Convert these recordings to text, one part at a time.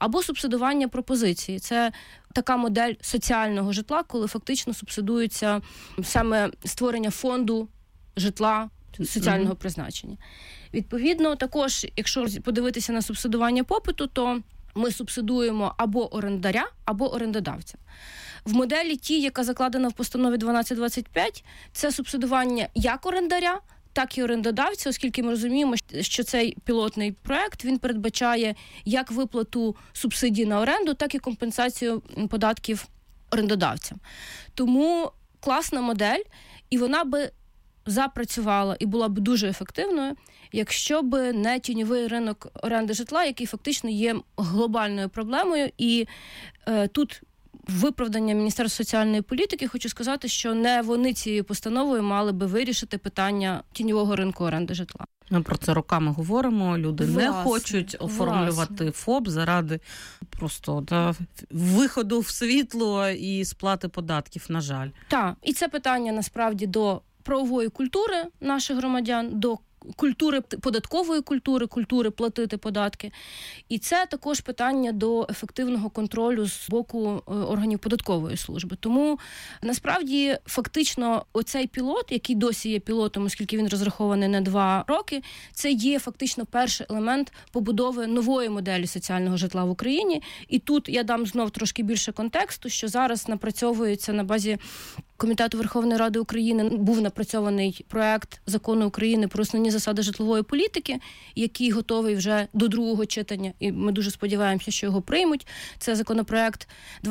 або субсидування пропозиції. Це така модель соціального житла, коли фактично субсидується саме створення фонду житла соціального призначення. Відповідно, також, якщо подивитися на субсидування попиту, то ми субсидуємо або орендаря, або орендодавця. В моделі тій, яка закладена в постанові 1225, це субсидування як орендаря, так і орендодавця, оскільки ми розуміємо, що цей пілотний проект, він передбачає як виплату субсидій на оренду, так і компенсацію податків орендодавцям. Тому класна модель, і вона би запрацювала і була б дуже ефективною, якщо б не тіньовий ринок оренди житла, який фактично є глобальною проблемою. І тут виправдання Міністерства соціальної політики, хочу сказати, що не вони цією постановою мали би вирішити питання тіньового ринку оренди житла. Ми про це роками говоримо, люди не хочуть оформлювати ФОП заради просто виходу в світло і сплати податків, на жаль. Так, і це питання насправді до правової культури наших громадян, до культури, податкової культури платити податки. І це також питання до ефективного контролю з боку органів податкової служби. Тому, насправді, фактично, оцей пілот, який досі є пілотом, оскільки він розрахований на 2 роки, це є фактично перший елемент побудови нової моделі соціального житла в Україні. І тут я дам знов трошки більше контексту, що зараз напрацьовується на базі Комітету Верховної Ради України, був напрацьований проект Закону України про основні засади житлової політики, який готовий вже до другого читання, і ми дуже сподіваємося, що його приймуть. Це законопроект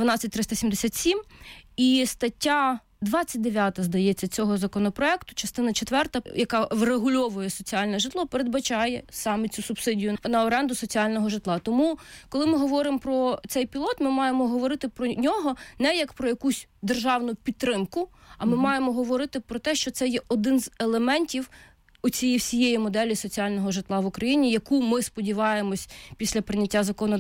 12377, і стаття 29, здається, цього законопроекту, частина 4, яка врегульовує соціальне житло, передбачає саме цю субсидію на оренду соціального житла. Тому, коли ми говоримо про цей пілот, ми маємо говорити про нього не як про якусь державну підтримку, а ми маємо говорити про те, що це є один з елементів оцієї всієї моделі соціального житла в Україні, яку ми сподіваємось після прийняття закону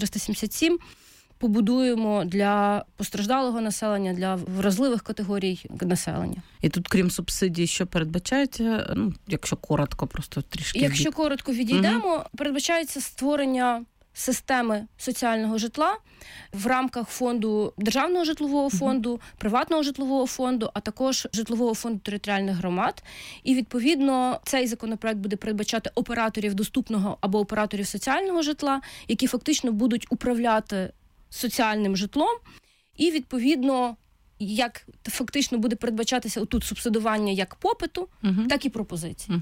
12377 побудуємо для постраждалого населення, для вразливих категорій населення. І тут, крім субсидій, що передбачається, якщо коротко, просто трішки... Якщо коротко відійдемо, передбачається створення системи соціального житла в рамках фонду Державного житлового фонду, приватного житлового фонду, а також житлового фонду територіальних громад. І, відповідно, цей законопроект буде передбачати операторів доступного або операторів соціального житла, які фактично будуть управляти соціальним житлом. І, відповідно, як фактично буде передбачатися отут субсидування як попиту, так і пропозиції.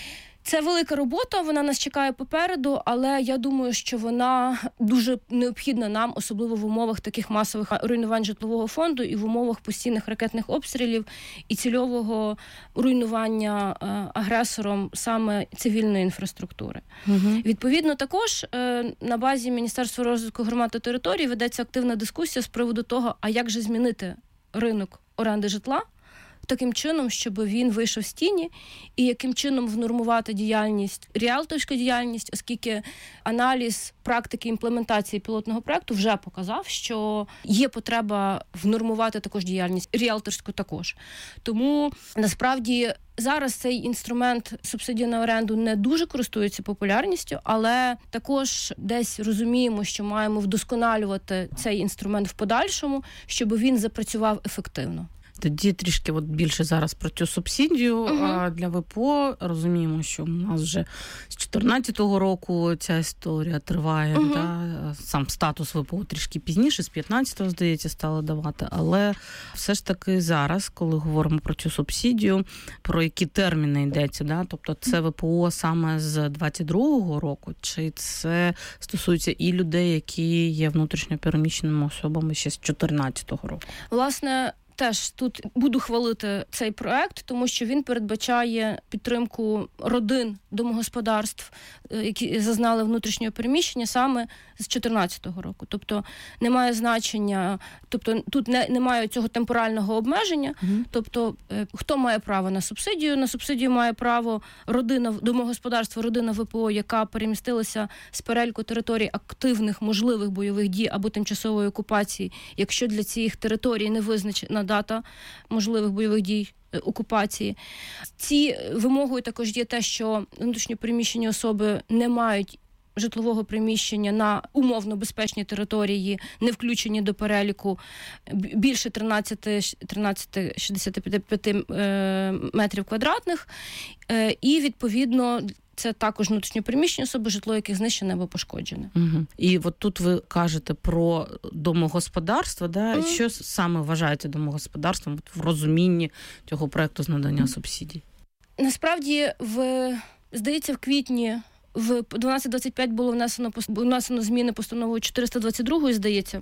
Це велика робота, вона нас чекає попереду, але я думаю, що вона дуже необхідна нам, особливо в умовах таких масових руйнувань житлового фонду і в умовах постійних ракетних обстрілів і цільового руйнування агресором саме цивільної інфраструктури. Відповідно, також на базі Міністерства розвитку громад та територій ведеться активна дискусія з приводу того, а як же змінити ринок оренди житла, таким чином, щоб він вийшов з тіні, і яким чином внормувати діяльність, ріелторську діяльність, оскільки аналіз практики імплементації пілотного проекту вже показав, що є потреба внормувати також діяльність, ріелторську також. Тому, насправді, зараз цей інструмент субсидії на оренду не дуже користується популярністю, але також десь розуміємо, що маємо вдосконалювати цей інструмент в подальшому, щоб він запрацював ефективно. Тоді трішки більше зараз про цю субсидію для ВПО. Розуміємо, що у нас вже з 2014 року ця історія триває. Сам статус ВПО трішки пізніше, з 2015-го, здається, стали давати. Але все ж таки зараз, коли говоримо про цю субсидію, про які терміни йдеться, тобто це ВПО саме з 2022 року, чи це стосується і людей, які є внутрішньо переміщеними особами ще з 2014 року? Власне, теж тут буду хвалити цей проект, тому що він передбачає підтримку родин, домогосподарств, які зазнали внутрішнього переміщення саме з 2014 року. Тобто немає значення, тобто тут немає цього темпорального обмеження. Тобто хто має право на субсидію? На субсидію має право родина, домогосподарство, родина ВПО, яка перемістилася з переліку територій активних можливих бойових дій або тимчасової окупації, якщо для цих територій не визначена дата можливих бойових дій окупації. Ці вимогою також є те, що внутрішньо переміщені особи не мають житлового приміщення на умовно безпечній території, не включені до переліку, більше 13-65 метрів квадратних, і, відповідно, це також внутрішньопереміщені особи, житло яких знищене або пошкоджене. Угу. І от тут ви кажете про домогосподарство, да? Що саме вважаєте домогосподарством в розумінні цього проекту з надання субсидій? Насправді, здається, в квітні в 12.25 було внесено зміни постановою 422, здається,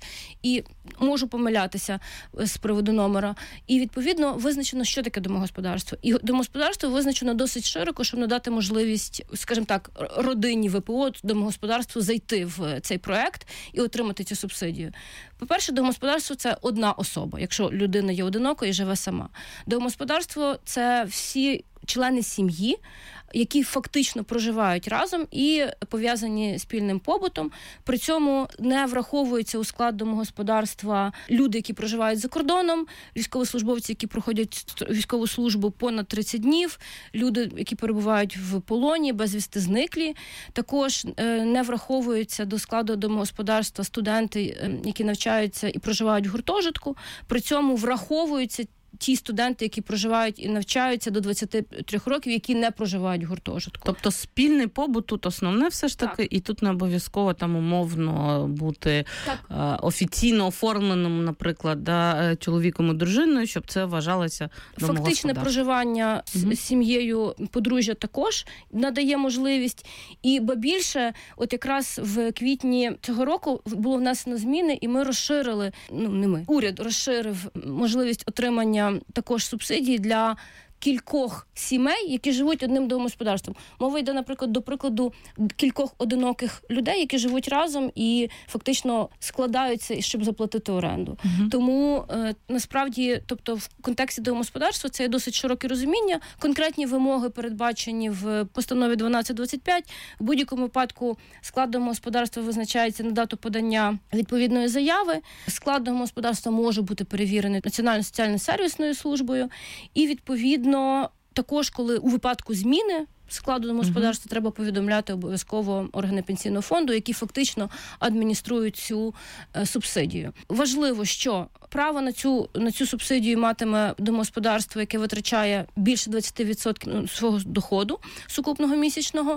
і можу помилятися з приводу номера. І, відповідно, визначено, що таке домогосподарство. І домогосподарство визначено досить широко, щоб надати можливість, скажімо так, родині ВПО, домогосподарству зайти в цей проект і отримати цю субсидію. По-перше, домогосподарство – це одна особа, якщо людина є одинокою і живе сама. Домогосподарство – це всі члени сім'ї, які фактично проживають разом і пов'язані спільним побутом. При цьому не враховуються у склад домогосподарства люди, які проживають за кордоном, військовослужбовці, які проходять військову службу понад 30 днів, люди, які перебувають в полоні, безвісти зниклі. Також не враховуються до складу домогосподарства студенти, які навчаються і проживають в гуртожитку. При цьому враховуються ті студенти, які проживають і навчаються до 23 років, які не проживають в гуртожитку. Тобто спільний побут тут основне все ж таки, і тут не обов'язково там умовно бути офіційно оформленим, наприклад, чоловіком і дружиною, щоб це вважалося домогосподарством. Фактичне проживання з сім'єю подружжя також надає можливість. І більше, от якраз в квітні цього року було внесено зміни, і ми розширили, уряд розширив можливість отримання також субсидій для кількох сімей, які живуть одним домогосподарством. Мова йде, наприклад, до прикладу, кількох одиноких людей, які живуть разом і фактично складаються, щоб заплатити оренду. Тому, насправді, тобто в контексті домогосподарства це є досить широке розуміння. Конкретні вимоги передбачені в постанові 1225. В будь-якому випадку склад домогосподарства визначається на дату подання відповідної заяви. Склад домогосподарства може бути перевірений Національною соціально-сервісною службою. І, відповідно, також, коли у випадку зміни складу домогосподарства треба повідомляти обов'язково органи пенсійного фонду, які фактично адмініструють цю субсидію. Важливо, що право на цю субсидію матиме домогосподарство, яке витрачає більше 20% свого доходу сукупного місячного,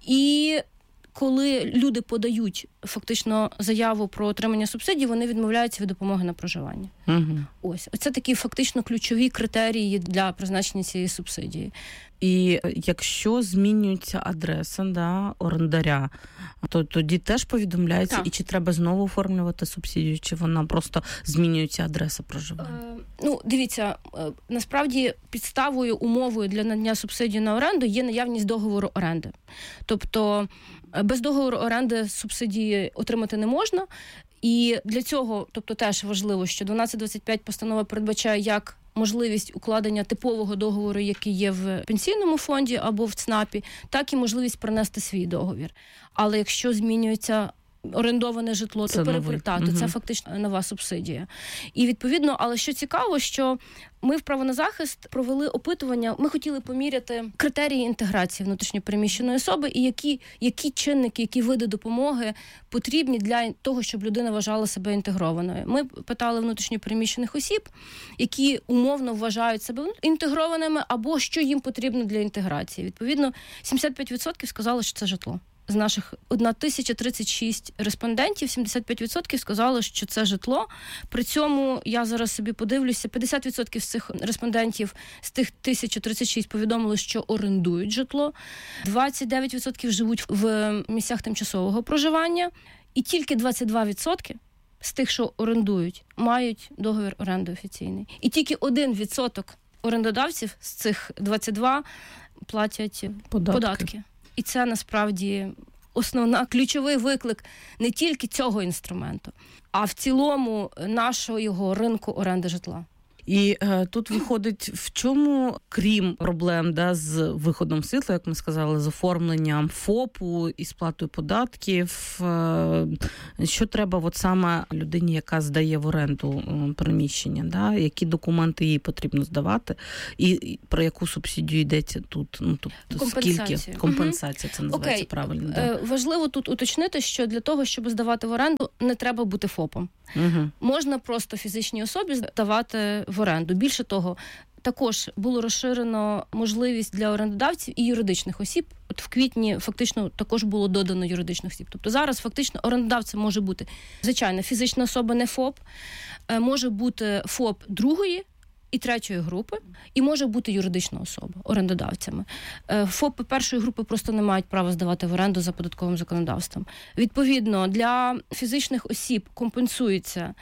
і коли люди подають фактично заяву про отримання субсидій, вони відмовляються від допомоги на проживання. Оце такі фактично ключові критерії для призначення цієї субсидії. І якщо змінюється адреса орендаря, то тоді теж повідомляється, і чи треба знову оформлювати субсидію, чи вона просто змінюється адреса проживання? Дивіться, насправді підставою, умовою для надання субсидії на оренду є наявність договору оренди. Тобто без договору оренди субсидії отримати не можна. І для цього, тобто теж важливо, що 1225 постанова передбачає як можливість укладення типового договору, який є в пенсійному фонді або в ЦНАПі, так і можливість принести свій договір. Але якщо змінюється орендоване житло, то це фактично нова субсидія. І відповідно, але що цікаво, що ми в право на захист провели опитування, ми хотіли поміряти критерії інтеграції внутрішньопереміщеної особи і які чинники, які види допомоги потрібні для того, щоб людина вважала себе інтегрованою. Ми питали внутрішньопереміщених осіб, які умовно вважають себе інтегрованими або що їм потрібно для інтеграції. Відповідно, 75% сказали, що це житло. З наших 1036 респондентів 75% сказали, що це житло. При цьому, я зараз собі подивлюся, 50% з цих респондентів з тих 1036 повідомили, що орендують житло, 29% живуть в місцях тимчасового проживання, і тільки 22% з тих, що орендують, мають договір оренди офіційний. І тільки 1% орендодавців з цих 22 платять податки. І це, насправді, ключовий виклик не тільки цього інструменту, а в цілому нашого ринку оренди житла. І тут виходить, в чому, крім проблем з виходом світла, як ми сказали, з оформленням ФОПу і сплатою податків, що треба саме людині, яка здає в оренду приміщення, які документи їй потрібно здавати, і про яку субсидію йдеться тут? Тобто скільки? Компенсація, це називається правильно. Важливо тут уточнити, що для того, щоб здавати в оренду, не треба бути ФОПом. Можна просто фізичній особі здавати в оренду. Більше того, також було розширено можливість для орендодавців і юридичних осіб. От в квітні фактично також було додано юридичних осіб. Тобто зараз фактично орендодавцем може бути, звичайно, фізична особа, не ФОП, може бути ФОП другої і третьої групи, і може бути юридична особа орендодавцями. ФОПи першої групи просто не мають права здавати в оренду за податковим законодавством. Відповідно, для фізичних осіб компенсується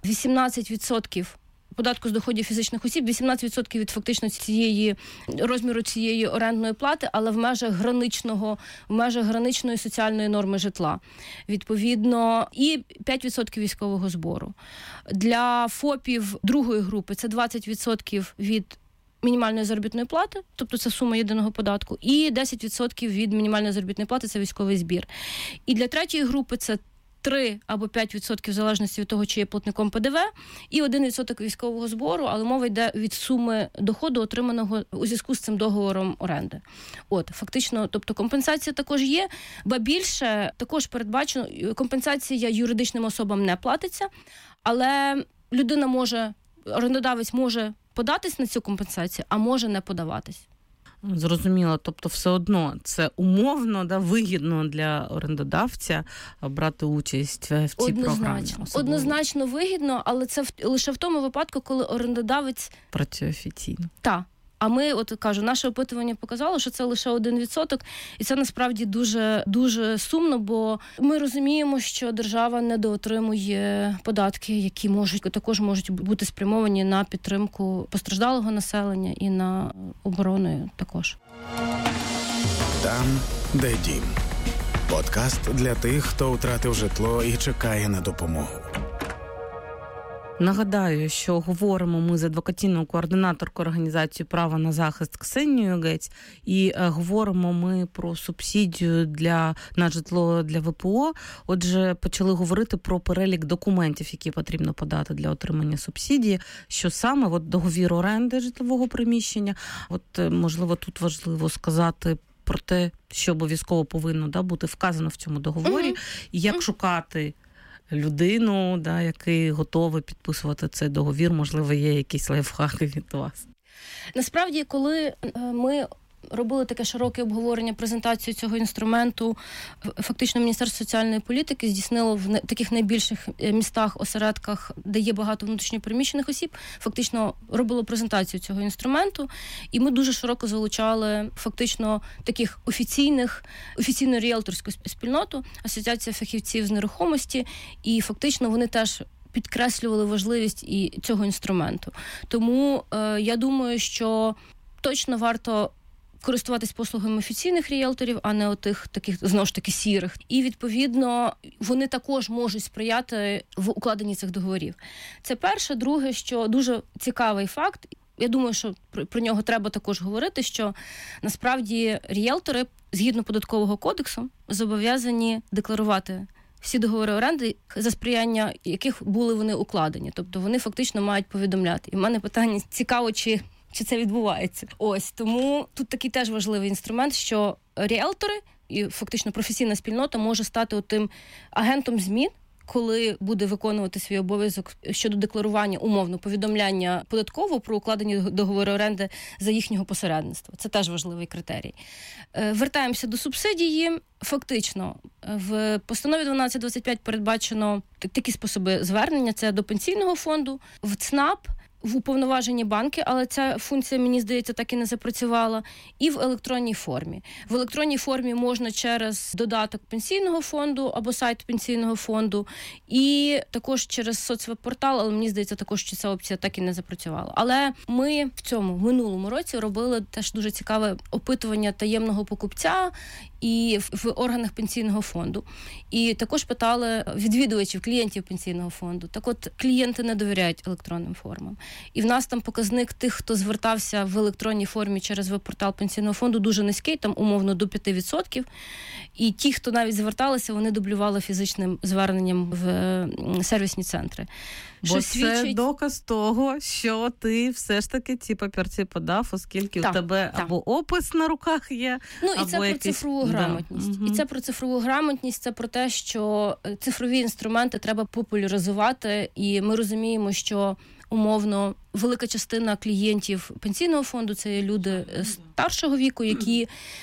18% податку з доходів фізичних осіб, 18% від фактично розміру цієї орендної плати, але в межах граничної соціальної норми житла. Відповідно, і 5% військового збору. Для ФОПів другої групи це 20% від мінімальної заробітної плати, тобто це сума єдиного податку, і 10% від мінімальної заробітної плати – це військовий збір. І для третьої групи це 3 або 5% в залежності від того, чи є платником ПДВ, і 1% військового збору, але мова йде від суми доходу, отриманого у зв'язку з цим договором оренди. Фактично, тобто компенсація також є, ба більше також передбачено, компенсація юридичним особам не платиться, але орендодавець може податись на цю компенсацію, а може не подаватись. Зрозуміло, тобто все одно це умовно, вигідно для орендодавця брати участь в цій програмі. Однозначно вигідно, але це лише в тому випадку, коли орендодавець працює офіційно. Так. А ми, наше опитування показало, що це лише 1%, і це насправді дуже, дуже сумно, бо ми розуміємо, що держава недоотримує податки, які також можуть бути спрямовані на підтримку постраждалого населення і на оборону також. Там, де дім. Подкаст для тих, хто втратив житло і чекає на допомогу. Нагадаю, що говоримо ми з адвокаційною координаторкою організації «Право на захист» Ксенією Гець, і говоримо ми про субсидію на житло для ВПО. Отже, почали говорити про перелік документів, які потрібно подати для отримання субсидії, що саме договір оренди житлового приміщення. Можливо, тут важливо сказати про те, що обов'язково повинно бути вказано в цьому договорі, і як шукати людину, який готовий підписувати цей договір. Можливо, є якісь лайфхаки від вас. Насправді, коли ми робили таке широке обговорення, презентацію цього інструменту, фактично Міністерство соціальної політики здійснило в таких найбільших містах, осередках, де є багато внутрішньопереміщених осіб, фактично робило презентацію цього інструменту, і ми дуже широко залучали фактично таких офіційну ріелторську спільноту, Асоціація фахівців з нерухомості, і фактично вони теж підкреслювали важливість і цього інструменту. Тому я думаю, що точно варто користуватись послугами офіційних ріелторів, а не таких, знову ж таки, сірих. І, відповідно, вони також можуть сприяти в укладенні цих договорів. Це перше. Друге, що дуже цікавий факт, я думаю, що про нього треба також говорити, що насправді ріелтори, згідно Податкового кодексу, зобов'язані декларувати всі договори оренди, за сприяння яких були вони укладені. Тобто вони фактично мають повідомляти. І в мене питання, цікаво, чи це відбувається. Тому тут такий теж важливий інструмент, що ріелтори і фактично професійна спільнота може стати тим агентом змін, коли буде виконувати свій обов'язок щодо декларування, умовно, повідомляння податкового про укладені договори оренди за їхнього посередництва. Це теж важливий критерій. Вертаємося до субсидії. Фактично, в постанові 1225 передбачено такі способи звернення. Це до пенсійного фонду, в ЦНАП, в уповноважені банки, але ця функція, мені здається, так і не запрацювала, і в електронній формі. В електронній формі можна через додаток пенсійного фонду або сайт пенсійного фонду, і також через соцвеб-портал, але мені здається, також ця опція так і не запрацювала. Але ми в минулому році робили теж дуже цікаве опитування таємного покупця і в органах пенсійного фонду. І також питали відвідувачів, клієнтів пенсійного фонду. Так от, клієнти не довіряють електронним формам. І в нас там показник тих, хто звертався в електронній формі через веб-портал Пенсійного фонду, дуже низький, там умовно до 5%. І ті, хто навіть зверталися, вони дублювали фізичним зверненням в сервісні центри. Бо це доказ того, що ти все ж таки ці папірці подав, оскільки у тебе або опис на руках є, і це про цифрову грамотність. І це про цифрову грамотність, це про те, що цифрові інструменти треба популяризувати, і ми розуміємо, що умовно велика частина клієнтів Пенсійного фонду – це є люди старшого віку, які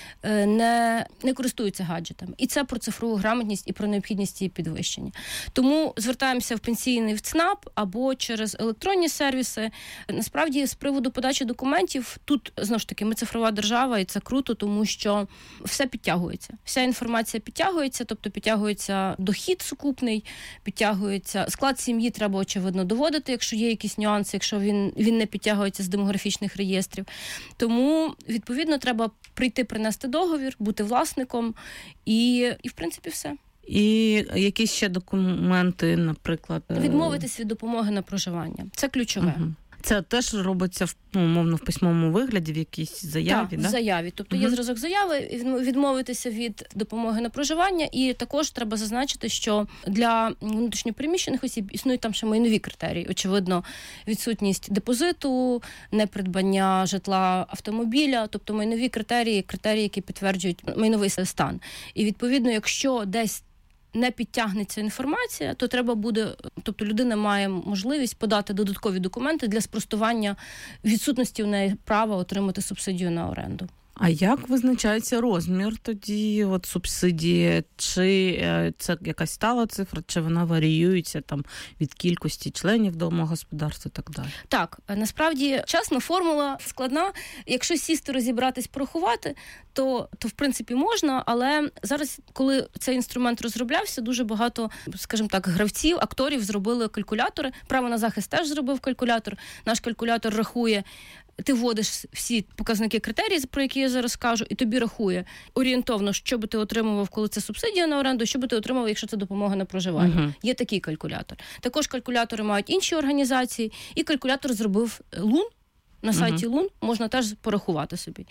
не користуються гаджетами. І це про цифрову грамотність і про необхідність її підвищення. Тому звертаємося в пенсійний в ЦНАП або через електронні сервіси. Насправді, з приводу подачі документів, тут, знову ж таки, ми цифрова держава, і це круто, тому що все підтягується. Вся інформація підтягується, тобто підтягується дохід сукупний, підтягується склад сім'ї, треба, очевидно, доводити, якщо є якісь нюанси, якщо він не підтягується з демографічних реєстрів. Тому, відповідно, треба прийти, принести договір, бути власником і в принципі, все. І якісь ще документи, наприклад? Відмовитись від допомоги на проживання. Це ключове. Угу. Це теж робиться умовно в письмовому вигляді, в якійсь заяві, так? В заяві. Тобто є зразок заяви, відмовитися від допомоги на проживання, і також треба зазначити, що для внутрішньопереміщених осіб існують там ще майнові критерії. Очевидно, відсутність депозиту, непридбання житла, автомобіля, тобто майнові критерії, які підтверджують майновий стан. І відповідно, якщо десь не підтягнеться інформація, то треба буде, тобто людина має можливість подати додаткові документи для спростування відсутності у неї права отримати субсидію на оренду. А як визначається розмір тоді субсидії? Чи це якась стала цифра, чи вона варіюється там від кількості членів домогосподарства і так далі? Так, насправді чесно, формула складна. Якщо сісти, розібратись, порахувати, то в принципі можна, але зараз, коли цей інструмент розроблявся, дуже багато, скажімо так, гравців, акторів зробили калькулятори. Право на захист теж зробив калькулятор. Наш калькулятор рахує, ти вводиш всі показники критерії, про які я зараз кажу, і тобі рахує орієнтовно, що би ти отримував, коли це субсидія на оренду, що би ти отримав, якщо це допомога на проживання. Угу. Є такий калькулятор. Також калькулятори мають інші організації, і калькулятор зробив Лун. На сайті Лун можна теж порахувати собі.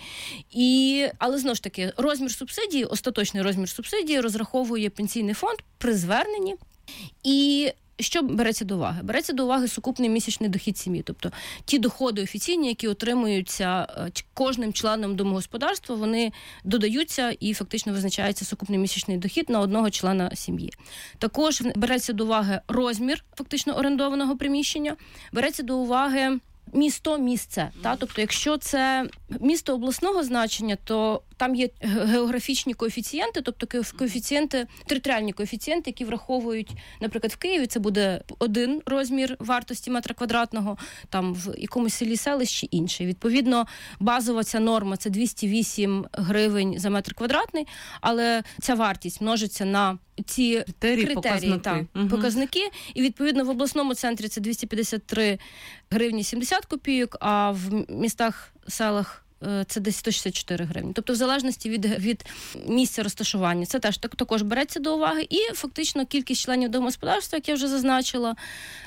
Але, знову ж таки, розмір субсидії, остаточний розмір субсидії розраховує Пенсійний фонд при зверненні. І що береться до уваги? Береться до уваги сукупний місячний дохід сім'ї. Тобто ті доходи офіційні, які отримуються кожним членом домогосподарства, вони додаються і фактично визначається сукупний місячний дохід на одного члена сім'ї. Також береться до уваги розмір фактично орендованого приміщення, береться до уваги місце. Тобто, якщо це місто обласного значення, то там є географічні коефіцієнти, тобто коефіцієнти, територіальні коефіцієнти, які враховують, наприклад, в Києві це буде один розмір вартості метра квадратного, там в якомусь селищі інший. Відповідно, базова ця норма – це 208 гривень за метр квадратний, але ця вартість множиться на ці критерії, показники. І, відповідно, в обласному центрі це 253 гривні 70 копійок, а в містах, селах це десь 164 гривні. Тобто в залежності від місця розташування. Це теж також береться до уваги. І фактично кількість членів домогосподарства, як я вже зазначила,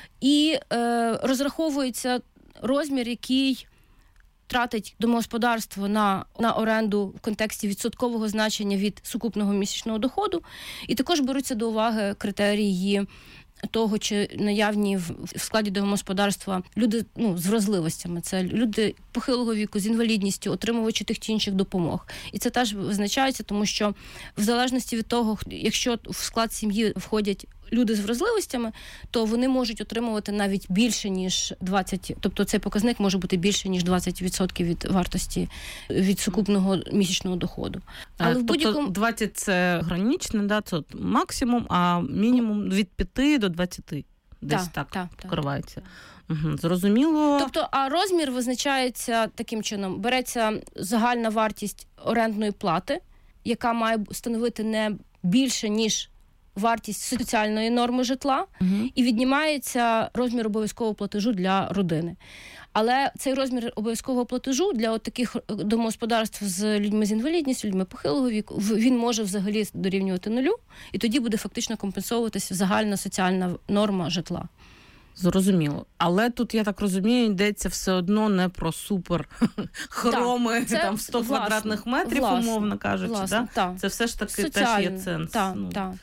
і розраховується розмір, який тратить домогосподарство на оренду в контексті відсоткового значення від сукупного місячного доходу. І також беруться до уваги критерії того, чи наявні в складі домогосподарства люди з вразливостями. Це люди похилого віку, з інвалідністю, отримувачі тих чи інших допомог. І це теж визначається, тому що в залежності від того, якщо в склад сім'ї входять люди з вразливостями, то вони можуть отримувати навіть більше, ніж 20%. Тобто цей показник може бути більше, ніж 20% від вартості, від сукупного місячного доходу. Але в будь-якому... 20 – це граничне, це максимум, а мінімум від 5 до 20. Десь так покривається. Угу, зрозуміло. Тобто, а розмір визначається таким чином. Береться загальна вартість орендної плати, яка має становити не більше, ніж вартість соціальної норми житла, і віднімається розмір обов'язкового платежу для родини. Але цей розмір обов'язкового платежу для таких домогосподарств з людьми з інвалідністю, людьми похилого віку, він може взагалі дорівнювати нулю, і тоді буде фактично компенсовуватися загальна соціальна норма житла. Зрозуміло. Але тут, я так розумію, йдеться все одно не про супер хроми, там 100 квадратних метрів, умовно кажучи. Це все ж таки теж є ценз. Так.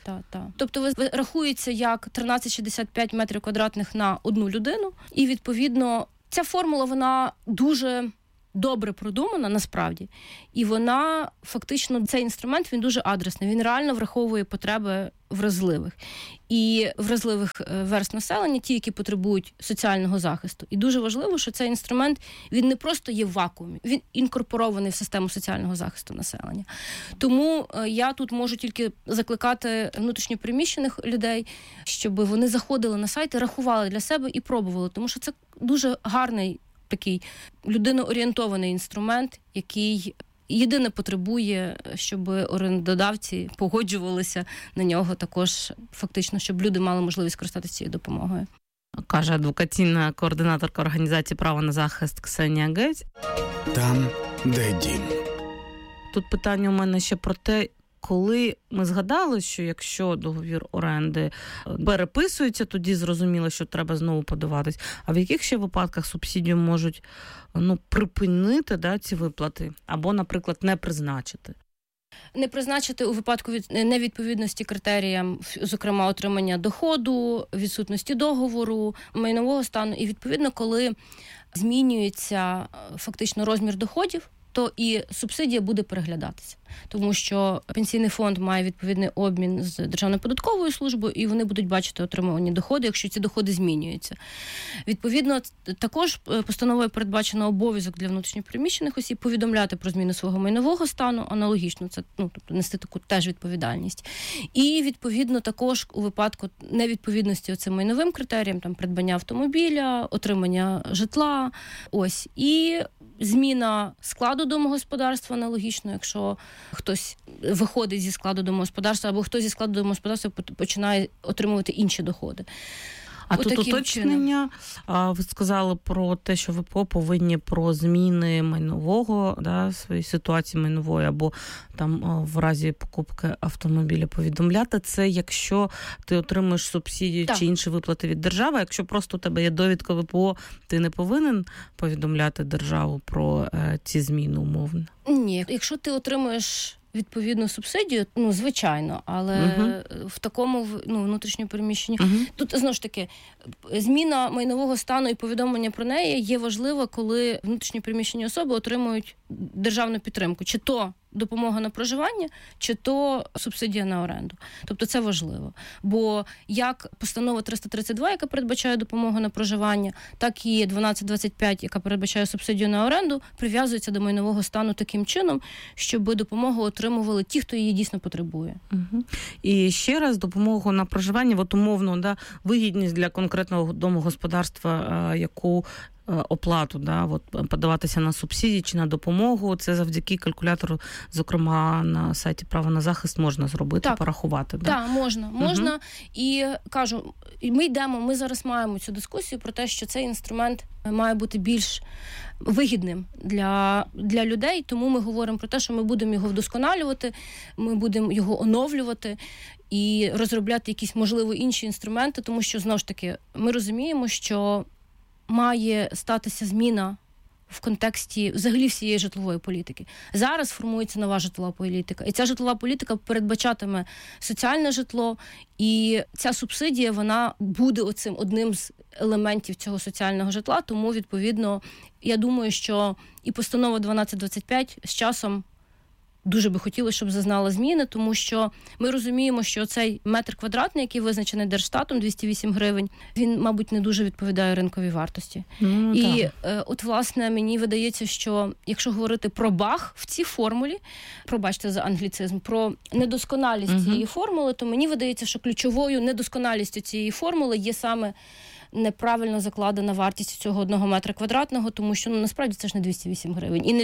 Тобто рахується як 13,65 метрів квадратних на одну людину. І, відповідно, ця формула, вона дуже добре продумана, насправді. І вона, фактично, цей інструмент, він дуже адресний. Він реально враховує потреби вразливих. І вразливих верств населення, ті, які потребують соціального захисту. І дуже важливо, що цей інструмент, він не просто є в вакуумі, він інкорпорований в систему соціального захисту населення. Тому я тут можу тільки закликати внутрішньопереміщених людей, щоб вони заходили на сайт і рахували для себе і пробували. Тому що це дуже гарний такий людиноорієнтований інструмент, який єдине потребує, щоб орендодавці погоджувалися на нього також, фактично, щоб люди мали можливість користатися цією допомогою. Каже адвокаційна координаторка організації «Право на захист» Ксенія Гець. Там, де дім. Тут питання у мене ще про те, коли ми згадали, що якщо договір оренди переписується, тоді зрозуміло, що треба знову подаватись. А в яких ще випадках субсидію можуть припинити ці виплати? Або, наприклад, не призначити? Не призначити у випадку невідповідності критеріям, зокрема, отримання доходу, відсутності договору, майнового стану. І, відповідно, коли змінюється фактично розмір доходів, то і субсидія буде переглядатися. Тому що пенсійний фонд має відповідний обмін з Державною податковою службою, і вони будуть бачити отримувані доходи, якщо ці доходи змінюються. Відповідно, також постановою передбачено обов'язок для внутрішньопереміщених осіб повідомляти про зміну свого майнового стану, аналогічно, це, тобто нести таку теж відповідальність. І, відповідно, також у випадку невідповідності оцим майновим критеріям, там, придбання автомобіля, отримання житла, і зміна складу домогосподарства аналогічно, якщо хтось виходить зі складу домогосподарства або хтось зі складу домогосподарства починає отримувати інші доходи. А тут уточнення, ви сказали про те, що ВПО повинні про зміни майнового, своєї ситуації майнової, або там в разі покупки автомобіля повідомляти. Це якщо ти отримуєш субсидію чи інші виплати від держави. Якщо просто у тебе є довідка ВПО, ти не повинен повідомляти державу про ці зміни умовно? Ні, якщо ти отримуєш відповідну субсидію, звичайно, але в такому внутрішньому переміщенні. Тут, знову ж таки, зміна майнового стану і повідомлення про неї є важливо, коли внутрішньо переміщені особи отримують державну підтримку. Чи то допомога на проживання, чи то субсидія на оренду. Тобто це важливо. Бо як постанова 332, яка передбачає допомогу на проживання, так і 1225, яка передбачає субсидію на оренду, прив'язується до майнового стану таким чином, щоб допомогу отримували ті, хто її дійсно потребує. І ще раз, допомогу на проживання, умовно, вигідність для конкретного домогосподарства, яку оплату, подаватися на субсидії чи на допомогу, це завдяки калькулятору, зокрема, на сайті «Право на захист» можна зробити, порахувати. Так, можна. І кажу, ми зараз маємо цю дискусію про те, що цей інструмент має бути більш вигідним для людей, тому ми говоримо про те, що ми будемо його вдосконалювати, ми будемо його оновлювати і розробляти якісь, можливо, інші інструменти, тому що, знову ж таки, ми розуміємо, що має статися зміна в контексті взагалі всієї житлової політики. Зараз формується нова житлова політика. І ця житлова політика передбачатиме соціальне житло, і ця субсидія, вона буде одним з елементів цього соціального житла, тому, відповідно, я думаю, що і постанова 1225 з часом дуже би хотілося, щоб зазнала зміни, тому що ми розуміємо, що цей метр квадратний, який визначений Держстатом, 208 гривень, він, мабуть, не дуже відповідає ринковій вартості. І власне, мені видається, що якщо говорити про баг в цій формулі, пробачте за англіцизм, про недосконалість цієї формули, то мені видається, що ключовою недосконалістю цієї формули є саме неправильно закладена вартість цього 1 метра квадратного, тому що насправді це ж не 208 гривень і не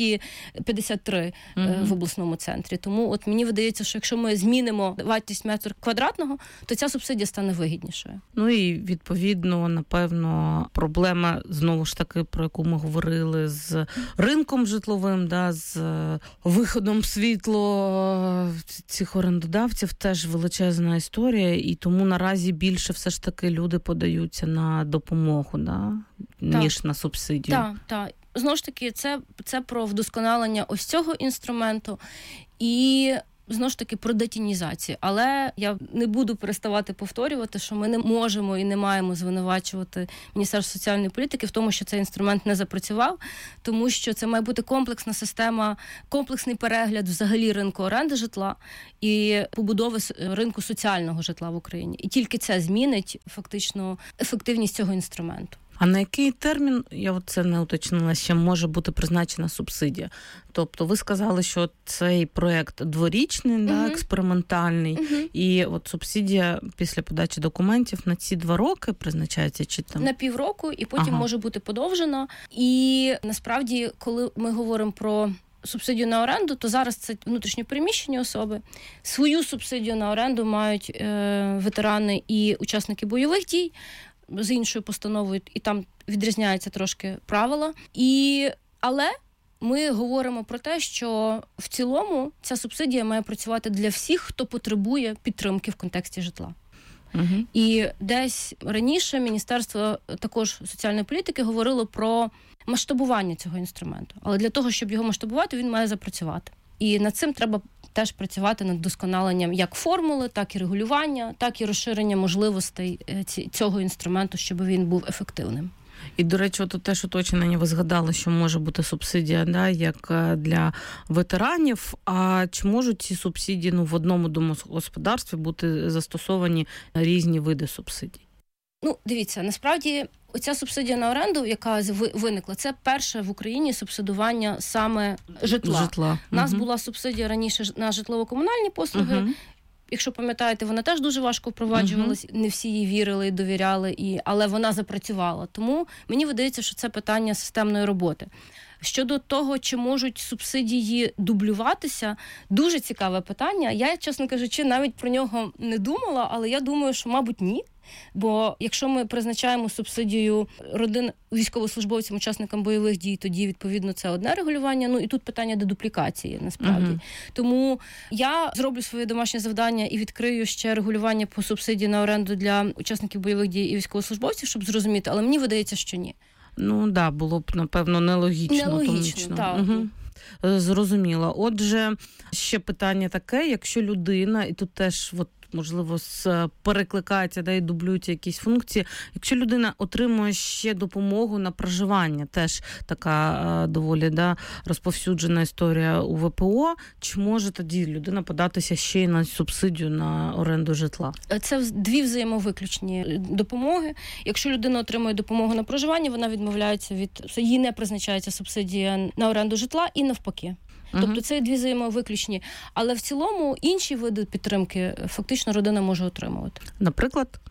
253 в обласному центрі. Тому мені видається, що якщо ми змінимо вартість метра квадратного, то ця субсидія стане вигіднішою. І відповідно, напевно, проблема, знову ж таки, про яку ми говорили, з ринком житловим, з виходом в світло цих орендодавців, теж величезна історія, і тому наразі більше все ж таки люди подаються орієнтуються на допомогу, да? Ніж на субсидію. Так. Знову ж таки, це про вдосконалення ось цього інструменту і, знову ж таки, про детінізацію. Але я не буду переставати повторювати, що ми не можемо і не маємо звинувачувати Міністерство соціальної політики в тому, що цей інструмент не запрацював, тому що це має бути комплексна система, комплексний перегляд взагалі ринку оренди житла і побудови ринку соціального житла в Україні. І тільки це змінить фактично ефективність цього інструменту. А на який термін, я це не уточнила, ще може бути призначена субсидія? Тобто ви сказали, що цей проєкт дворічний, да, експериментальний, і от субсидія після подачі документів на ці 2 роки призначається чи там? На півроку, і потім може бути подовжена. І насправді, коли ми говоримо про субсидію на оренду, то зараз це внутрішньопереміщені особи. Свою субсидію на оренду мають ветерани і учасники бойових дій, з іншою постановою, і там відрізняються трошки правила. Але ми говоримо про те, що в цілому ця субсидія має працювати для всіх, хто потребує підтримки в контексті житла. І десь раніше Міністерство також соціальної політики говорило про масштабування цього інструменту. Але для того, щоб його масштабувати, він має запрацювати. І над цим треба теж працювати над вдосконаленням як формули, так і регулювання, так і розширення можливостей цього інструменту, щоб він був ефективним. І, до речі, от теж уточнення ви згадали, що може бути субсидія, да, як для ветеранів. А чи можуть ці субсидії в одному домогосподарстві бути застосовані різні види субсидій? Дивіться, насправді оця субсидія на оренду, яка виникла, це перше в Україні субсидування саме житла. У нас була субсидія раніше на житлово-комунальні послуги. Якщо пам'ятаєте, вона теж дуже важко впроваджувалась, не всі їй вірили і довіряли, але вона запрацювала. Тому мені видається, що це питання системної роботи. Щодо того, чи можуть субсидії дублюватися, дуже цікаве питання. Я, чесно кажучи, навіть про нього не думала, але я думаю, що, мабуть, ні. Бо якщо ми призначаємо субсидію родин військовослужбовцям, учасникам бойових дій, тоді, відповідно, це одне регулювання. І тут питання дедуплікації, насправді. Тому я зроблю своє домашнє завдання і відкрию ще регулювання по субсидії на оренду для учасників бойових дій і військовослужбовців, щоб зрозуміти. Але мені видається, що ні. Було б, напевно, нелогічно. Так. Зрозуміло. Отже, ще питання таке, якщо людина, і тут теж можливо, перекликається, і дублюються якісь функції. Якщо людина отримує ще допомогу на проживання, теж така доволі розповсюджена історія у ВПО, чи може тоді людина податися ще й на субсидію на оренду житла? Це 2 взаємовиключні допомоги. Якщо людина отримує допомогу на проживання, вона відмовляється їй не призначається субсидія на оренду житла і навпаки. Тобто це 2 взаємовиключні. Але в цілому інші види підтримки фактично родина може отримувати. Наприклад,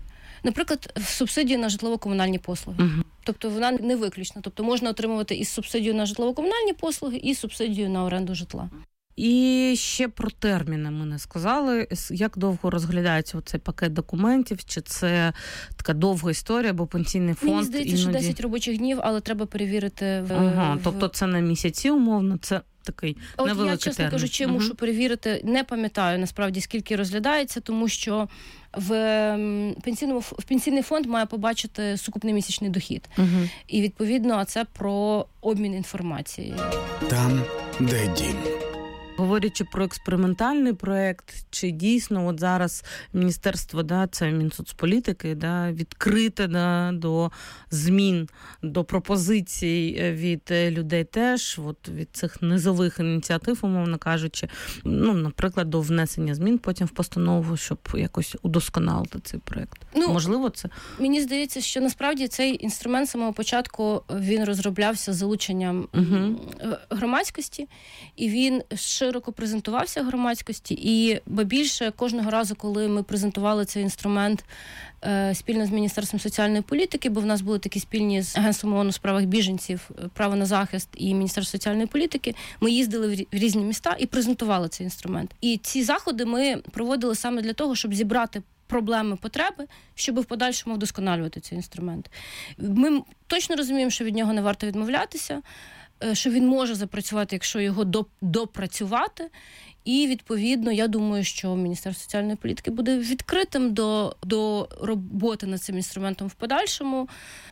субсидію на житлово-комунальні послуги. Тобто вона не виключна. Тобто можна отримувати і субсидію на житлово-комунальні послуги, і субсидію на оренду житла. І ще про терміни ми не сказали. Як довго розглядається цей пакет документів? Чи це така довга історія, бо пенсійний фонд... Мені здається, що 10 робочих днів, але треба перевірити... Тобто це на місяці, умовно, це такий невеликий термін. Я, чесно кажучи, мушу перевірити. Не пам'ятаю, насправді, скільки розглядається, тому що в пенсійний фонд має побачити сукупний місячний дохід. І, відповідно, це про обмін інформацією. Там, де дім. Говорячи про експериментальний проєкт, чи дійсно зараз міністерство, це Мінсоцполітики, відкрите до змін, до пропозицій від людей теж, від цих низових ініціатив, умовно кажучи, наприклад, до внесення змін потім в постанову, щоб якось удосконалити цей проєкт. Можливо, це? Мені здається, що насправді цей інструмент з самого початку, він розроблявся з залученням громадськості, і він широко презентувався громадськості, і більше кожного разу, коли ми презентували цей інструмент спільно з Міністерством соціальної політики, бо в нас були такі спільні з Агентством ООН у справах біженців, право на захист і Міністерство соціальної політики, ми їздили в різні міста і презентували цей інструмент. І ці заходи ми проводили саме для того, щоб зібрати проблеми, потреби, щоб в подальшому вдосконалювати цей інструмент. Ми точно розуміємо, що від нього не варто відмовлятися, що він може запрацювати, якщо його допрацювати. І, відповідно, я думаю, що Міністерство соціальної політики буде відкритим до роботи над цим інструментом в подальшому,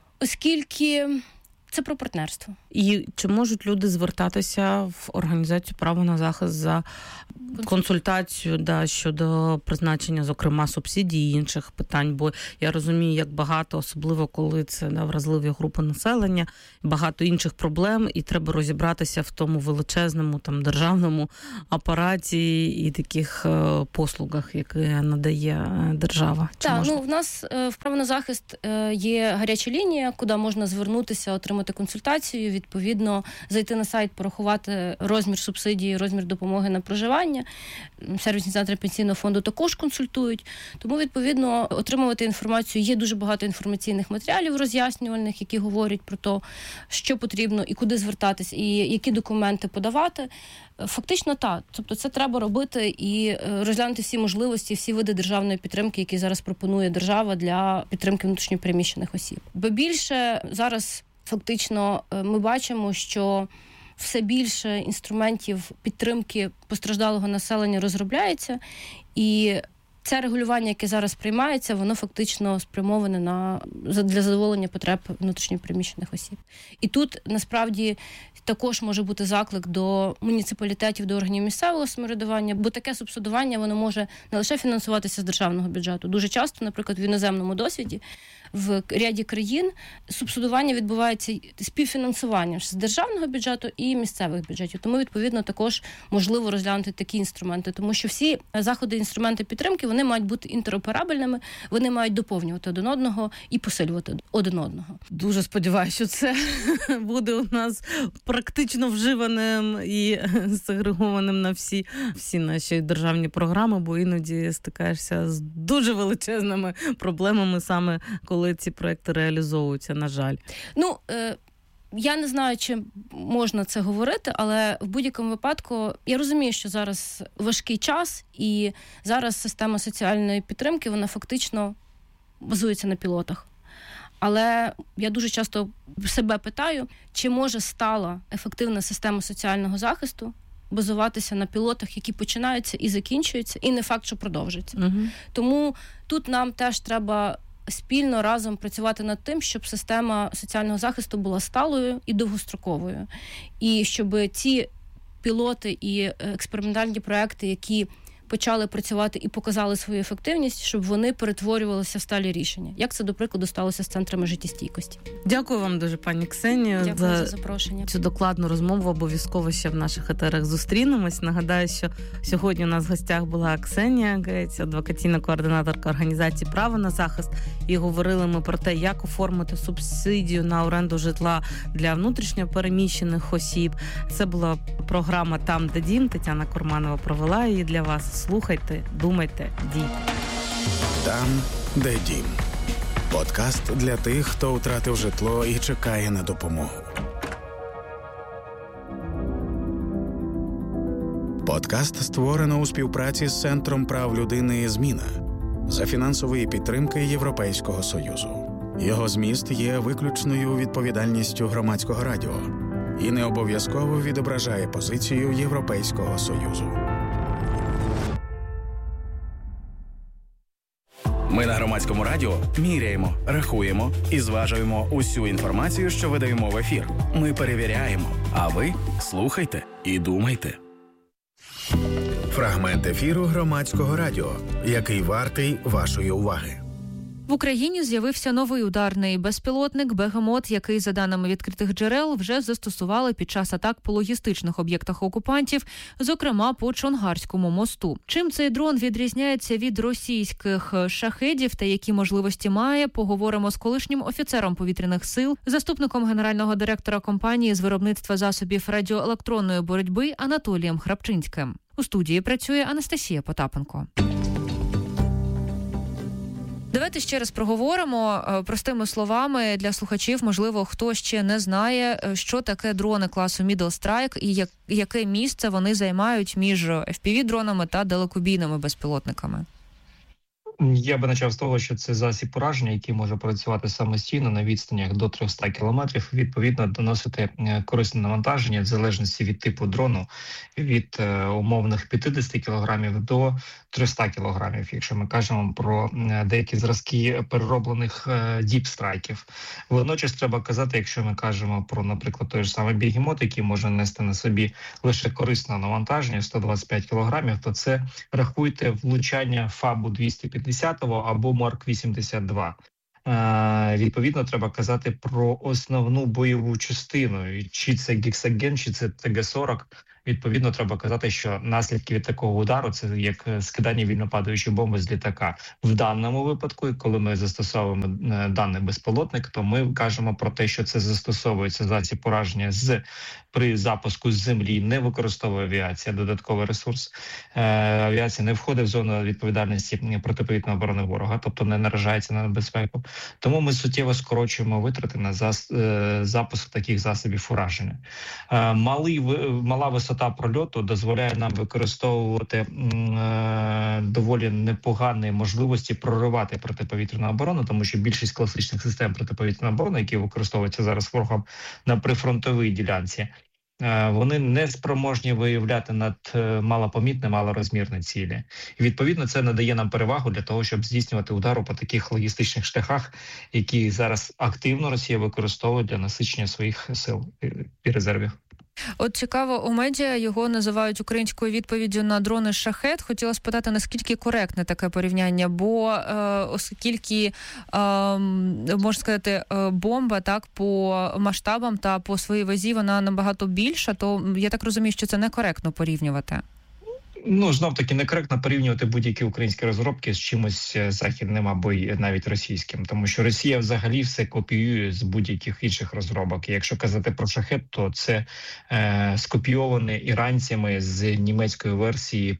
оскільки це про партнерство. І чи можуть люди звертатися в організацію «Право на захист» за консультацію щодо призначення, зокрема, субсидій і інших питань? Бо я розумію, як багато, особливо коли це вразливі групи населення, багато інших проблем, і треба розібратися в тому величезному державному апараті і таких послугах, які надає держава. Так, в нас в «Право на захист» є гаряча лінія, куди можна звернутися, отримати консультацію, відповідно, зайти на сайт, порахувати розмір субсидії, розмір допомоги на проживання. Сервісні центри пенсійного фонду також консультують. Тому, відповідно, отримувати інформацію. Є дуже багато інформаційних матеріалів роз'яснювальних, які говорять про те, що потрібно і куди звертатись, і які документи подавати. Фактично так. Тобто це треба робити і розглянути всі можливості, всі види державної підтримки, які зараз пропонує держава для підтримки внутрішньопереміщених осіб. Бо більше зараз фактично ми бачимо, що все більше інструментів підтримки постраждалого населення розробляється, і це регулювання, яке зараз приймається, воно фактично спрямоване для задоволення потреб внутрішньопереміщених осіб. І тут, насправді, також може бути заклик до муніципалітетів, до органів місцевого самоврядування, бо таке субсидування, воно може не лише фінансуватися з державного бюджету. Дуже часто, наприклад, в іноземному досвіді, в ряді країн субсидування відбувається співфінансуванням з державного бюджету і місцевих бюджетів. Тому, відповідно, також можливо розглянути такі інструменти. Тому що всі заходи, інструменти підтримки, вони мають бути інтероперабельними, вони мають доповнювати один одного і посилювати один одного. Дуже сподіваюся, що це буде у нас практично вживаним і сегрегованим на всі наші державні програми, бо іноді стикаєшся з дуже величезними проблемами саме коли ці проекти реалізовуються, на жаль. Я не знаю, чи можна це говорити, але в будь-якому випадку я розумію, що зараз важкий час, і зараз система соціальної підтримки, вона фактично базується на пілотах. Але я дуже часто себе питаю, чи може стала ефективна система соціального захисту базуватися на пілотах, які починаються і закінчуються, і не факт, що продовжуються. Угу. Тому тут нам теж треба спільно разом працювати над тим, щоб система соціального захисту була сталою і довгостроковою. І щоб ці пілоти і експериментальні проекти, які почали працювати і показали свою ефективність, щоб вони перетворювалися в сталі рішення. Як це, до прикладу, сталося з центрами життєстійкості. Дякую вам дуже, пані Ксенію, за запрошення. Цю докладну розмову. Обов'язково ще в наших етерах зустрінемось. Нагадаю, що сьогодні у нас в гостях була Ксенія Гець, адвокаційна координаторка організації «Право на захист». І говорили ми про те, як оформити субсидію на оренду житла для внутрішньо переміщених осіб. Це була програма «Там, де дім». Тетяна Курманова провела її для вас. Слухайте, думайте, дійте. Там, де дім. Подкаст для тих, хто втратив житло і чекає на допомогу. Подкаст створено у співпраці з Центром прав людини «Зміна» за фінансової підтримки Європейського Союзу. Його зміст є виключною відповідальністю Громадського радіо і не обов'язково відображає позицію Європейського Союзу. Ми на Громадському радіо міряємо, рахуємо і зважуємо усю інформацію, що видаємо в ефір. Ми перевіряємо, а ви слухайте і думайте. Фрагмент ефіру Громадського радіо, який вартий вашої уваги. В Україні з'явився новий ударний безпілотник «Бегемот», який, за даними відкритих джерел, вже застосували під час атак по логістичних об'єктах окупантів, зокрема по Чонгарському мосту. Чим цей дрон відрізняється від російських шахедів та які можливості має, поговоримо з колишнім офіцером повітряних сил, заступником генерального директора компанії з виробництва засобів радіоелектронної боротьби Анатолієм Храпчинським. У студії працює Анастасія Потапенко. Давайте ще раз проговоримо простими словами для слухачів, можливо, хто ще не знає, що таке дрони класу Middle Strike і яке місце вони займають між FPV-дронами та далекобійними безпілотниками. Я би почав з того, що це засіб ураження, який може працювати самостійно на відстанях до 300 кілометрів, відповідно доносити корисне навантаження в залежності від типу дрону від умовних 50 кілограмів до 300 кілограмів, якщо ми кажемо про деякі зразки перероблених діпстрайків. Водночас треба казати, якщо ми кажемо про, наприклад, той ж самий бігемот, який може нести на собі лише корисне навантаження 125 кілограмів, то це, рахуйте, влучання ФАБу 250 або Марк 82. Відповідно, треба казати про основну бойову частину. Чи це гексаген, чи це ТГ-40. Відповідно, треба казати, що наслідки від такого удару – це як скидання вільнопадаючої бомби з літака. В даному випадку, коли ми застосовуємо даний безпілотник, то ми кажемо про те, що це застосовується засіб ураження при запуску з землі, не використовує авіація додатковий ресурс. Авіація не входить в зону відповідальності протиповітряної оборони ворога, тобто не наражається на небезпеку. Тому ми суттєво скорочуємо витрати на запуск таких засобів ураження. Мала висота прольоту дозволяє нам використовувати доволі непогані можливості проривати протиповітряну оборону, тому що більшість класичних систем протиповітряної оборони, які використовуються зараз ворогом на прифронтовій ділянці, вони не спроможні виявляти над малопомітні, малорозмірні цілі. І, відповідно, це надає нам перевагу для того, щоб здійснювати удару по таких логістичних шляхах, які зараз активно Росія використовує для насичення своїх сил і резервів. От цікаво, у медіа його називають українською відповіддю на дрони «Шахед». Хотіла спитати, наскільки коректне таке порівняння, бо оскільки, можна сказати, бомба так по масштабам та по своїй вазі вона набагато більша, то я так розумію, що це некоректно порівнювати. Знов-таки некоректно порівнювати будь-які українські розробки з чимось західним або навіть російським, тому що Росія взагалі все копіює з будь-яких інших розробок. І якщо казати про «Шахед», то це скопійоване іранцями з німецької версії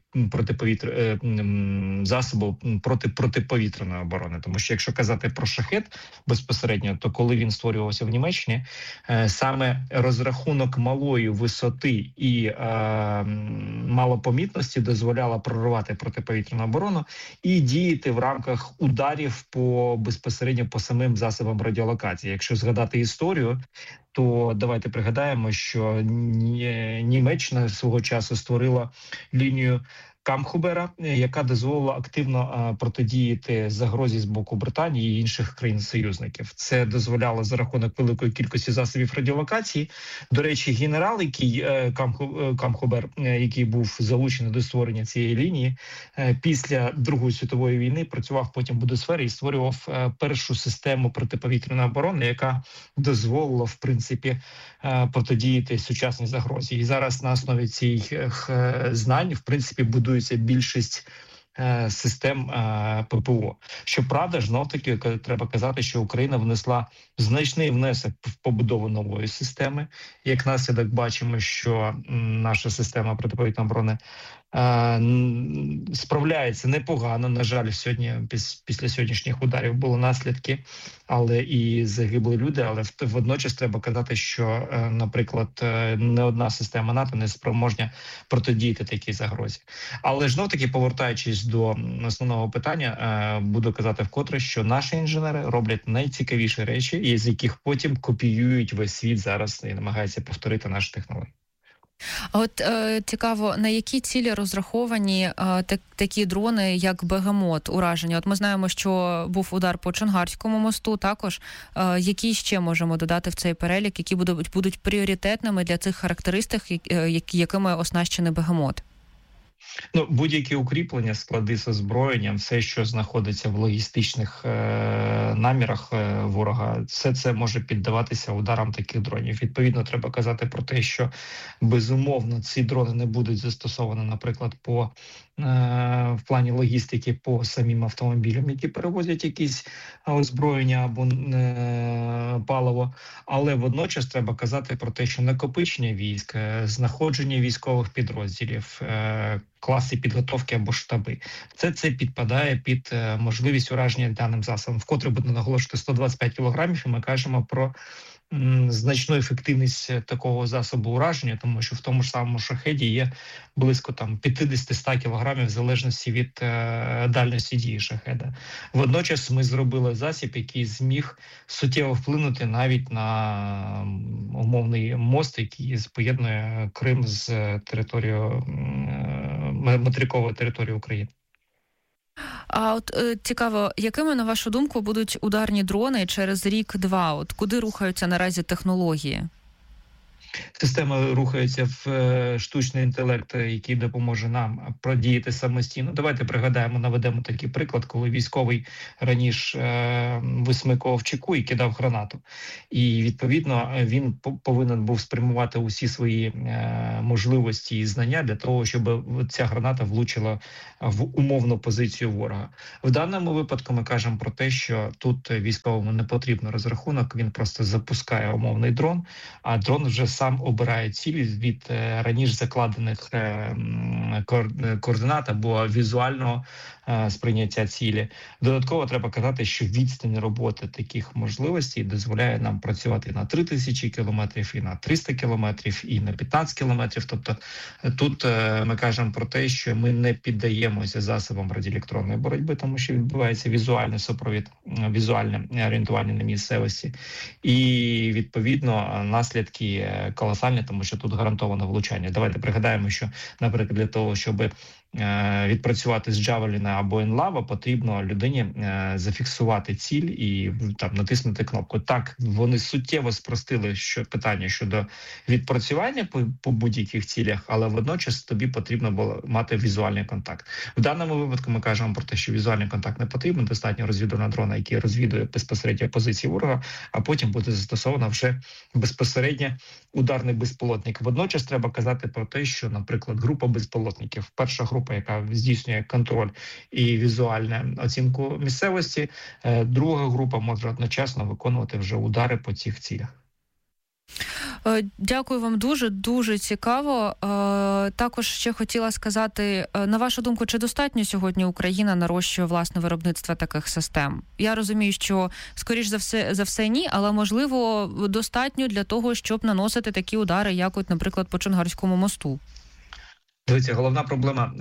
засобу проти протиповітряної оборони. Тому що якщо казати про «Шахед» безпосередньо, то коли він створювався в Німеччині, саме розрахунок малої висоти і малопомітності дозволяла проривати протиповітряну оборону і діяти в рамках ударів безпосередньо по самим засобам радіолокації. Якщо згадати історію, то давайте пригадаємо, що Німеччина свого часу створила лінію Камхубера, яка дозволила активно протидіяти загрозі з боку Британії і інших країн-союзників. Це дозволяло за рахунок великої кількості засобів радіолокації. До речі, генерал, Камхубер, який був залучений до створення цієї лінії, після Другої світової війни працював потім в Будесфері і створював першу систему протиповітряної оборони, яка дозволила, в принципі, протидіяти сучасній загрозі. І зараз на основі цих знань, в принципі, будується більшість систем ППО. Щоправда, знов-таки треба казати, що Україна внесла значний внесок в побудову нової системи. Як наслідок бачимо, що наша система протиповітряної оборони справляється непогано. На жаль, сьогодні після сьогоднішніх ударів були наслідки, але і загибли люди. Але водночас треба казати, що, наприклад, не одна система НАТО не спроможна протидіяти такій загрозі. Але ж таки, повертаючись до основного питання, буду казати вкотре, що наші інженери роблять найцікавіші речі, з яких потім копіюють весь світ зараз і намагаються повторити наші технології. А от цікаво, на які цілі розраховані такі дрони, як «Бегемот», ураження? От ми знаємо, що був удар по Чонгарському мосту, також. Які ще можемо додати в цей перелік, які будуть пріоритетними для цих характеристик, якими оснащений «Бегемот»? Будь-які укріплення, склади з озброєнням, все, що знаходиться в логістичних намірах ворога, все це може піддаватися ударам таких дронів. Відповідно, треба казати про те, що безумовно ці дрони не будуть застосовані, наприклад, в плані логістики по самим автомобілям, які перевозять якісь озброєння або паливо. Але водночас треба казати про те, що накопичення військ, знаходження військових підрозділів, класи підготовки або штаби. Це підпадає під можливість ураження даним засобом. Вкотре буду наголошувати 125 кілограмів, і ми кажемо про значну ефективність такого засобу ураження, тому що в тому ж самому шахеді є близько 50-100 кілограмів в залежності від дальності дії шахеда. Водночас ми зробили засіб, який зміг суттєво вплинути навіть на умовний мост, який поєднує Крим з територією, материковою територією України. А от цікаво, якими, на вашу думку, будуть ударні дрони через рік-два? От куди рухаються наразі технології? Система рухається в штучний інтелект, який допоможе нам продіяти самостійно. Давайте пригадаємо, наведемо такий приклад, коли військовий раніше висмикував чеку і кидав гранату. І, відповідно, він повинен був спрямувати усі свої можливості і знання для того, щоб ця граната влучила в умовну позицію ворога. В даному випадку ми кажемо про те, що тут військовому не потрібно розрахунок, він просто запускає умовний дрон, а дрон вже сам обирає цілі від раніше закладених координат або візуального сприйняття цілі. Додатково треба казати, що відстань роботи таких можливостей дозволяє нам працювати на 3000 кілометрів, і на 300 кілометрів, і на 15 кілометрів. Тобто тут ми кажемо про те, що ми не піддаємося засобам радіоелектронної боротьби, тому що відбувається візуальний супровід, візуальне орієнтування на місцевості. І, відповідно, наслідки колосальні, тому що тут гарантовано влучання. Давайте пригадаємо, що, наприклад, для того, щоб відпрацювати з Джавеліна або Енлава, потрібно людині зафіксувати ціль і натиснути кнопку. Так, вони суттєво спростили питання щодо відпрацювання по будь-яких цілях, але водночас тобі потрібно було мати візуальний контакт. В даному випадку ми кажемо про те, що візуальний контакт не потрібен, достатньо розвідувального дрона, який розвідує безпосередньо позиції ворога, а потім буде застосовано вже безпосередньо ударний безпілотник. Водночас треба казати про те, що, наприклад, група безпілотників, перша група, яка здійснює контроль і візуальну оцінку місцевості, друга група може одночасно виконувати вже удари по цих цілях. Дякую вам дуже цікаво. Також ще хотіла сказати, на вашу думку, чи достатньо сьогодні Україна нарощує власне виробництво таких систем? Я розумію, що, скоріш за все ні, але, можливо, достатньо для того, щоб наносити такі удари, як, от, наприклад, по Чонгарському мосту? Дивіться, головна проблема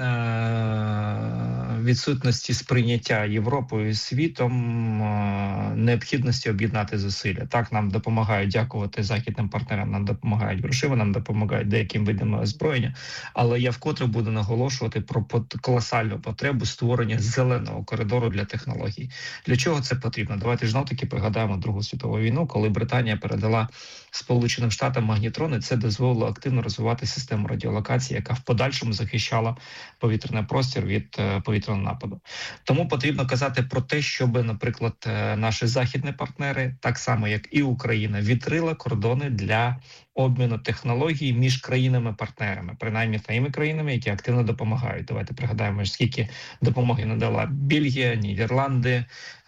відсутності сприйняття Європою і світом, необхідності об'єднати зусилля. Так, нам допомагають, дякувати західним партнерам, нам допомагають грошима, нам допомагають деяким видам озброєння, але я вкотре буду наголошувати про колосальну потребу створення зеленого коридору для технологій. Для чого це потрібно? Давайте ж таки пригадаємо Другу світову війну, коли Британія передала Сполученим Штатам магнітрони, це дозволило активно розвивати систему радіолокації, яка в подальшому захищала повітряний простір від повітряного нападу. Тому потрібно казати про те, щоб, наприклад, наші західні партнери, так само як і Україна, відкрила кордони для обміну технологій між країнами-партнерами, принаймні тими країнами, які активно допомагають. Давайте пригадаємо, скільки допомоги надала Бельгія, Нідерланди,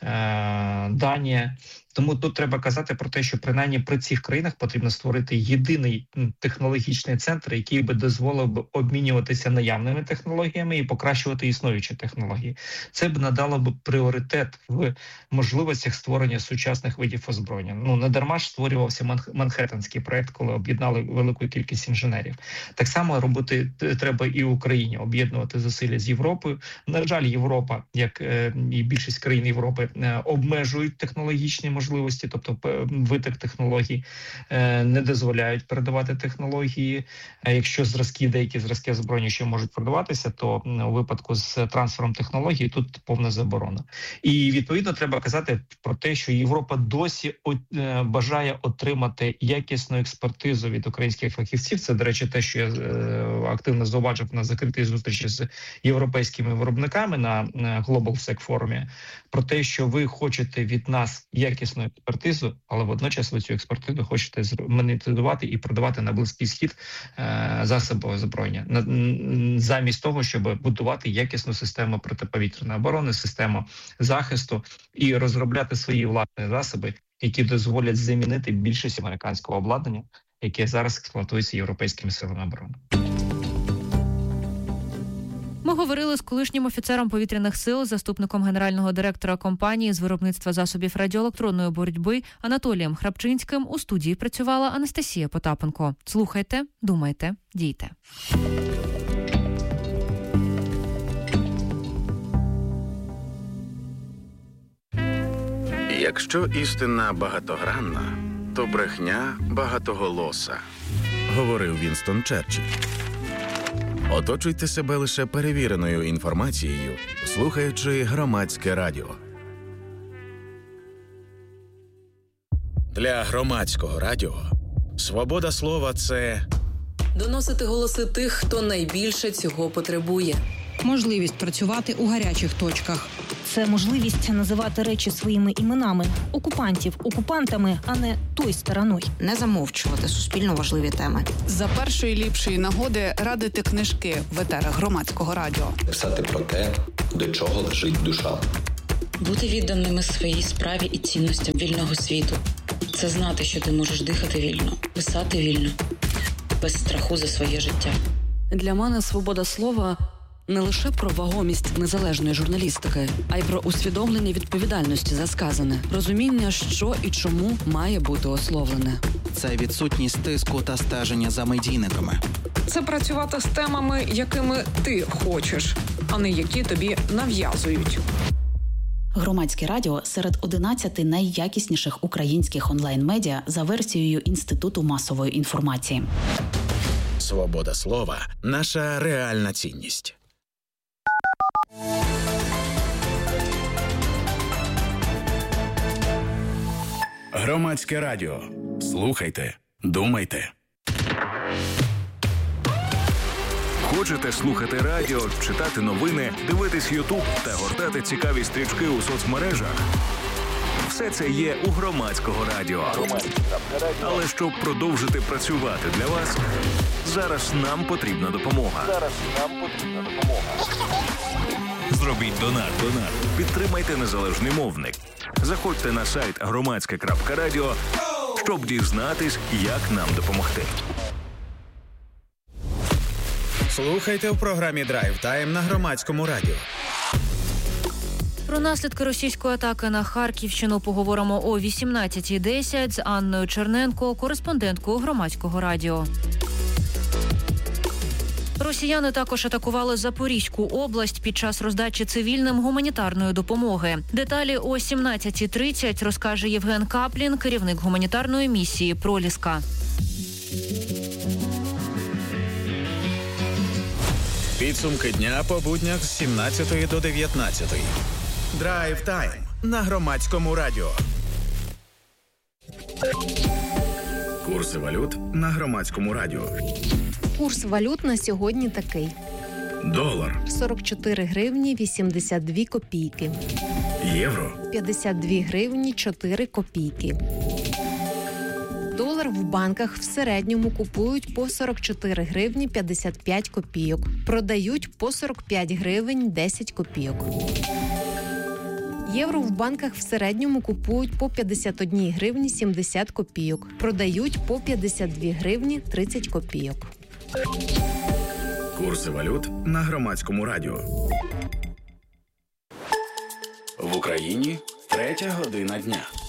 Данія. Тому тут треба казати про те, що принаймні при цих країнах потрібно створити єдиний технологічний центр, який би дозволив би обмінюватися наявними технологіями і покращувати існуючі технології. Це б надало б пріоритет в можливостях створення сучасних видів озброєння. Не дарма ж створювався Манхеттенський проект, коли об'єднали велику кількість інженерів. Так само робити треба і Україні, об'єднувати зусилля з Європою. На жаль, Європа, як і більшість країн Європи, обмежують технологічні можливості, тобто виток технологій, не дозволяють передавати технології. Якщо деякі зразки озброєння ще можуть продаватися, то у випадку з трансфером технологій тут повна заборона. І відповідно треба казати про те, що Європа досі бажає отримати якісну експертизу від українських фахівців. Це, до речі, те, що я активно зауважив на закритій зустрічі з європейськими виробниками на Global Sec форумі, про те, що ви хочете від нас якісну експертизу, але водночас ви цю експертизу хочете монетизувати і продавати на Близький Схід засоби озброєння. Замість того, щоб будувати якісну систему протиповітряної оборони, систему захисту і розробляти свої власні засоби, які дозволять замінити більшість американського обладнання, яке зараз експлуатується європейськими силами оборони. Ми Ми говорили з колишнім офіцером повітряних сил, заступником генерального директора компанії з виробництва засобів радіоелектронної боротьби Анатолієм Храпчинським. У студії працювала Анастасія Потапенко. Слухайте, думайте, дійте. Якщо істина багатогранна, то брехня багатоголоса, говорив Вінстон Черчилль. Оточуйте себе лише перевіреною інформацією, слухаючи Громадське радіо. Для Громадського радіо свобода слова – це доносити голоси тих, хто найбільше цього потребує. Можливість працювати у гарячих точках. Це можливість називати речі своїми іменами. Окупантів окупантами, а не той стороною. Не замовчувати суспільно важливі теми. За першої ліпшої нагоди радити книжки в етерах Громадського радіо. Писати про те, до чого лежить душа. Бути відданими своїй справі і цінностям вільного світу. Це знати, що ти можеш дихати вільно, писати вільно, без страху за своє життя. Для мене свобода слова – не лише про вагомість незалежної журналістики, а й про усвідомлення відповідальності за сказане, розуміння, що і чому має бути ословлене. Це відсутність тиску та стеження за медійниками. Це працювати з темами, якими ти хочеш, а не які тобі нав'язують. Громадське радіо серед 11 найякісніших українських онлайн-медіа за версією Інституту масової інформації. свобода слова – наша реальна цінність. Громадське радіо. Слухайте, думайте. Хочете слухати радіо, читати новини, дивитись Ютуб та гортати цікаві стрічки у соцмережах? Все це є у Громадського радіо. Але щоб продовжити працювати для вас, зараз нам потрібна допомога. Зробіть донат. Підтримайте незалежний мовник. Заходьте на сайт громадське.радіо, щоб дізнатись, як нам допомогти. Слухайте в програмі «Драйв Тайм» на Громадському радіо. Про наслідки російської атаки на Харківщину поговоримо о 18:10 з Анною Черненко, кореспонденткою Громадського радіо. Росіяни також атакували Запорізьку область під час роздачі цивільним гуманітарної допомоги. Деталі о 17:30 розкаже Євген Каплін, керівник гуманітарної місії «Проліска». Підсумки дня по буднях з 17 до 19. Драйв Тайм на Громадському радіо. Курси валют на Громадському радіо. Курс валют на сьогодні такий. Долар 44 гривні 82 копійки. Євро 52 гривні 4 копійки. Долар в банках в середньому купують по 44 гривні 55 копійок. Продають по 45 гривень 10 копійок. Євро в банках в середньому купують по 51 гривні 70 копійок. Продають по 52 гривні 30 копійок. Курси валют на Громадському радіо. В Україні 3:00 дня.